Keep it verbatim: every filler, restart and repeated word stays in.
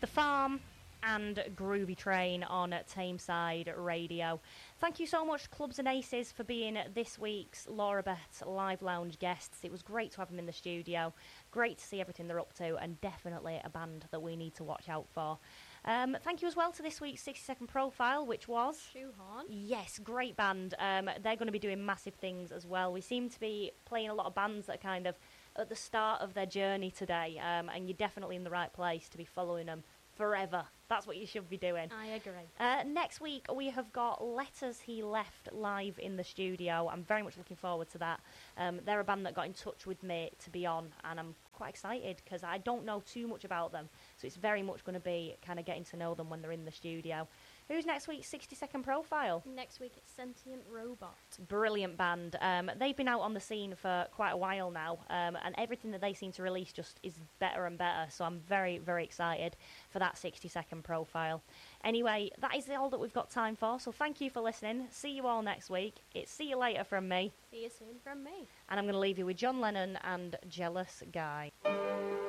The Farm and Groovy Train on Tameside Radio. Thank you so much, Clubs and Aces, for being this week's Laura Beth Live Lounge guests. It was great to have them in the studio. Great to see everything they're up to, and definitely a band that we need to watch out for. Um, thank you as well to this week's sixty second Profile, which was... Shoehorn. Yes, great band. Um, they're going to be doing massive things as well. We seem to be playing a lot of bands that are kind of at the start of their journey today, um, and you're definitely in the right place to be following them forever. That's what you should be doing. I agree. Uh, next week we have got Letters He Left live in the studio. I'm very much looking forward to that. Um, they're a band that got in touch with me to be on, and I'm quite excited because I don't know too much about them, so it's very much going to be kind of getting to know them when they're in the studio. Who's next week's sixty second Profile? Next week it's Sentient Robot. Brilliant band. Um, they've been out on the scene for quite a while now, um, and everything that they seem to release just is better and better, so I'm very, very excited for that sixty second Profile. Anyway, that is all that we've got time for, so thank you for listening. See you all next week. It's see you later from me. See you soon from me. And I'm going to leave you with John Lennon and Jealous Guy.